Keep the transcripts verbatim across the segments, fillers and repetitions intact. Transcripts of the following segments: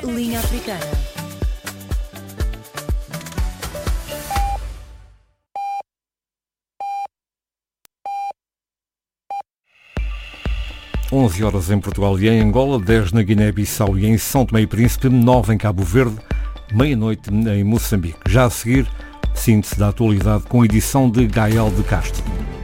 Linha Africana. onze horas em Portugal e em Angola, dez na Guiné-Bissau e em São Tomé e Príncipe, nove em Cabo Verde, meia-noite em Moçambique. Já a seguir, síntese da atualidade com a edição de Gael de Castro.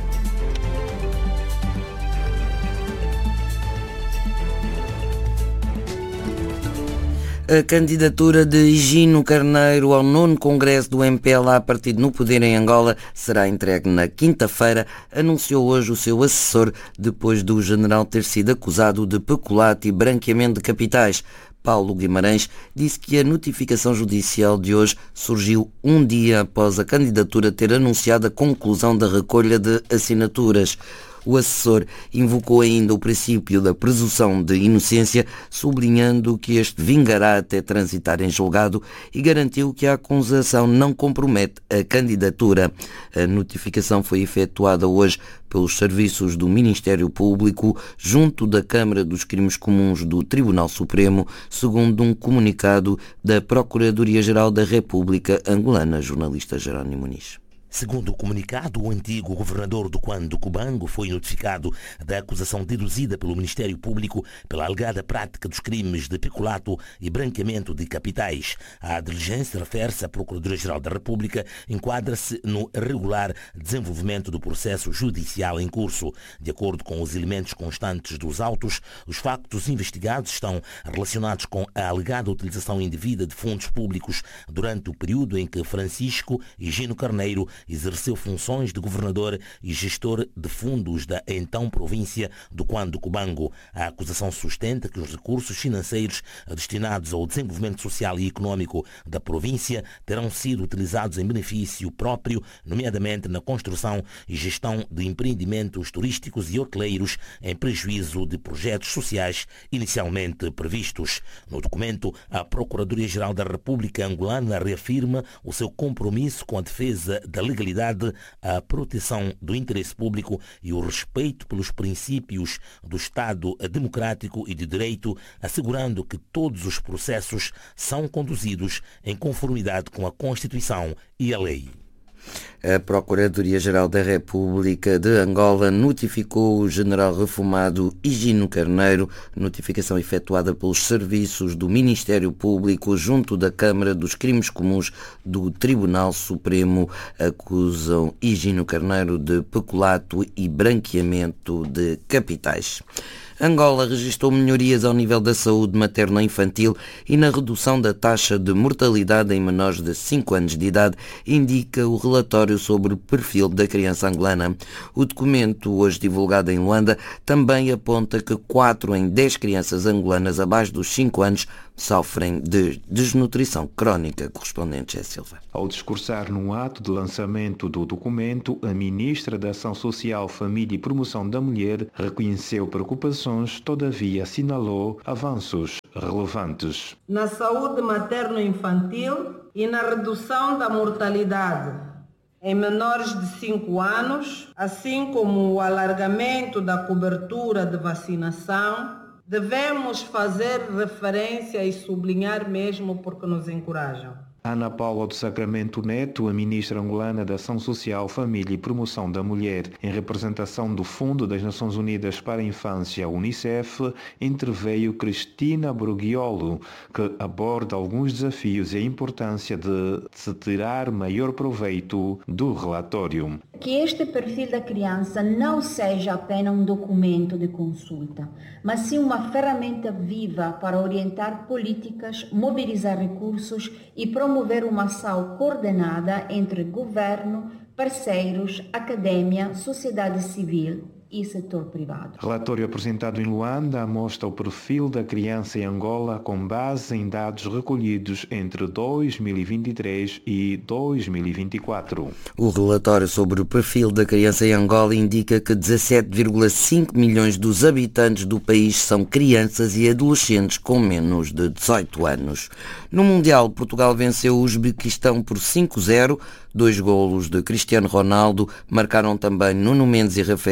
A candidatura de Higino Carneiro ao nono Congresso do M P L A Partido no Poder em Angola será entregue na quinta-feira, anunciou hoje o seu assessor, depois do general ter sido acusado de peculato e branqueamento de capitais. Paulo Guimarães disse que a notificação judicial de hoje surgiu um dia após a candidatura ter anunciado a conclusão da recolha de assinaturas. O assessor invocou ainda o princípio da presunção de inocência, sublinhando que este vingará até transitar em julgado, e garantiu que a acusação não compromete a candidatura. A notificação foi efetuada hoje pelos serviços do Ministério Público junto da Câmara dos Crimes Comuns do Tribunal Supremo, segundo um comunicado da Procuradoria-Geral da República Angolana, jornalista Jerónimo Muniz. Segundo o comunicado, o antigo governador do Cuando Cubango foi notificado da acusação deduzida pelo Ministério Público pela alegada prática dos crimes de peculato e branqueamento de capitais. A diligência, refere-se à Procuradoria-Geral da República, enquadra-se no regular desenvolvimento do processo judicial em curso. De acordo com os elementos constantes dos autos, os factos investigados estão relacionados com a alegada utilização indevida de fundos públicos durante o período em que Francisco Higino Carneiro exerceu funções de governador e gestor de fundos da então província do Cuando Cubango. A acusação sustenta que os recursos financeiros destinados ao desenvolvimento social e econômico da província terão sido utilizados em benefício próprio, nomeadamente na construção e gestão de empreendimentos turísticos e hoteleiros, em prejuízo de projetos sociais inicialmente previstos. No documento, a Procuradoria-Geral da República Angolana reafirma o seu compromisso com a defesa da legalidade, a proteção do interesse público e o respeito pelos princípios do Estado democrático e de direito, assegurando que todos os processos são conduzidos em conformidade com a Constituição e a lei. A Procuradoria-Geral da República de Angola notificou o general reformado Higino Carneiro, notificação efetuada pelos serviços do Ministério Público junto da Câmara dos Crimes Comuns do Tribunal Supremo. Acusam Higino Carneiro de peculato e branqueamento de capitais. Angola registrou melhorias ao nível da saúde materno-infantil e na redução da taxa de mortalidade em menores de cinco anos de idade, indica o relatório sobre o perfil da criança angolana. O documento, hoje divulgado em Luanda, também aponta que quatro em dez crianças angolanas abaixo dos cinco anos sofrem de desnutrição crónica. Correspondente José Silva. Ao discursar no ato de lançamento do documento, a ministra da Ação Social, Família e Promoção da Mulher reconheceu preocupações, todavia assinalou avanços relevantes na saúde materno-infantil e na redução da mortalidade em menores de cinco anos, assim como o alargamento da cobertura de vacinação. Devemos fazer referência e sublinhar mesmo porque nos encorajam. Ana Paula do Sacramento Neto, a ministra angolana da Ação Social, Família e Promoção da Mulher, em representação do Fundo das Nações Unidas para a Infância, Unicef, interveio Cristina Bruguiolo, que aborda alguns desafios e a importância de se tirar maior proveito do relatório. Que este perfil da criança não seja apenas um documento de consulta, mas sim uma ferramenta viva para orientar políticas, mobilizar recursos e promover uma ação coordenada entre governo, parceiros, academia, sociedade civil e setor privado. Relatório apresentado em Luanda mostra o perfil da criança em Angola com base em dados recolhidos entre dois mil e vinte e três e dois mil e vinte e quatro. O relatório sobre o perfil da criança em Angola indica que dezassete vírgula cinco milhões dos habitantes do país são crianças e adolescentes com menos de dezoito anos. No Mundial, Portugal venceu o Uzbequistão por cinco a zero. Dois golos de Cristiano Ronaldo marcaram também Nuno Mendes e Rafael Leão,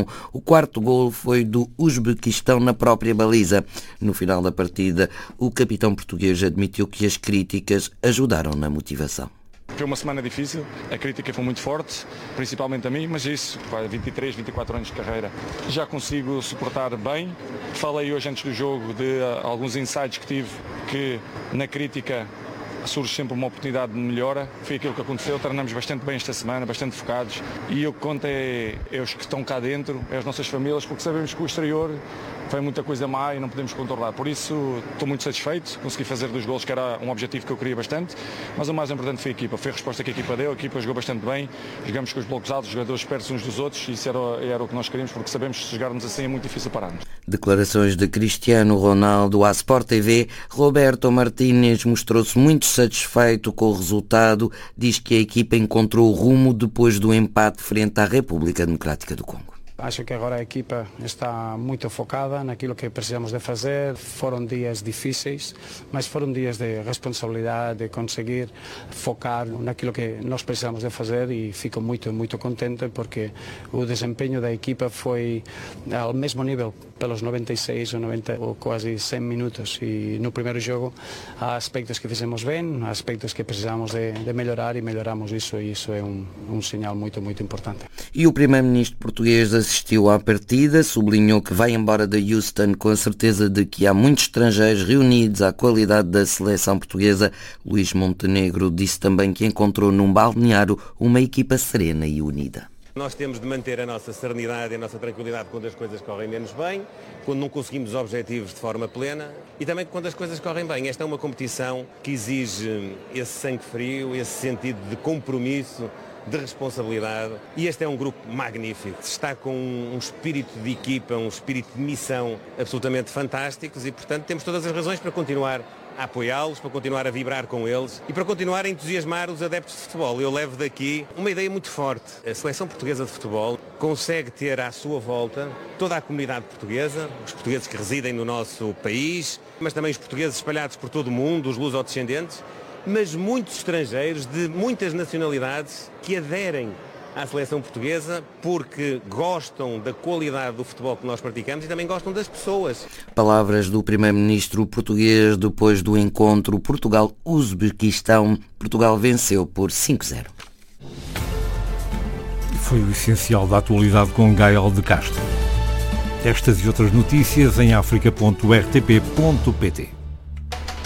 O quarto golo foi do Uzbequistão na própria baliza. No final da partida, o capitão português admitiu que as críticas ajudaram na motivação. Foi uma semana difícil, a crítica foi muito forte, principalmente a mim, mas isso, vinte e três, vinte e quatro anos de carreira, já consigo suportar bem. Falei hoje antes do jogo de uh, alguns insights que tive, que na crítica surge sempre uma oportunidade de melhora. Foi aquilo que aconteceu, treinamos bastante bem esta semana, bastante focados, e o que conta é, é os que estão cá dentro, é as nossas famílias, porque sabemos que o exterior foi muita coisa má e não podemos controlar. Por isso estou muito satisfeito, consegui fazer dois golos, que era um objetivo que eu queria bastante, mas o mais importante foi a equipa, foi a resposta que a equipa deu, a equipa jogou bastante bem, jogamos com os blocos altos, os jogadores perto uns dos outros, e isso era, era o que nós queríamos, porque sabemos que se jogarmos assim é muito difícil pararmos. Declarações de Cristiano Ronaldo à Sport T V. Roberto Martínez mostrou-se muito satisfeito com o resultado, diz que a equipa encontrou o rumo depois do empate frente à República Democrática do Congo. Acho que agora a equipa está muito focada naquilo que precisamos de fazer. Foram dias difíceis, mas foram dias de responsabilidade, de conseguir focar naquilo que nós precisamos de fazer, e fico muito, muito contente porque o desempenho da equipa foi ao mesmo nível pelos noventa e seis ou noventa ou quase cem minutos, e no primeiro jogo há aspectos que fizemos bem, há aspectos que precisamos de, de melhorar, e melhoramos isso, e isso é um, um sinal muito, muito importante. E o primeiro-ministro português assistiu à partida, sublinhou que vai embora de Houston com a certeza de que há muitos estrangeiros reunidos à qualidade da seleção portuguesa. Luís Montenegro disse também que encontrou num balneário uma equipa serena e unida. Nós temos de manter a nossa serenidade e a nossa tranquilidade quando as coisas correm menos bem, quando não conseguimos os objetivos de forma plena, e também quando as coisas correm bem. Esta é uma competição que exige esse sangue frio, esse sentido de compromisso, de responsabilidade, e este é um grupo magnífico, está com um espírito de equipa, um espírito de missão absolutamente fantásticos, e portanto temos todas as razões para continuar a apoiá-los, para continuar a vibrar com eles e para continuar a entusiasmar os adeptos de futebol. Eu levo daqui uma ideia muito forte. A seleção portuguesa de futebol consegue ter à sua volta toda a comunidade portuguesa, os portugueses que residem no nosso país, mas também os portugueses espalhados por todo o mundo, os lusodescendentes, mas muitos estrangeiros de muitas nacionalidades que aderem à seleção portuguesa porque gostam da qualidade do futebol que nós praticamos e também gostam das pessoas. Palavras do primeiro-ministro português depois do encontro Portugal-Uzbequistão. Portugal venceu por cinco a zero. Foi o essencial da atualidade com Gael de Castro. Estas e outras notícias em africa ponto r t p ponto p t.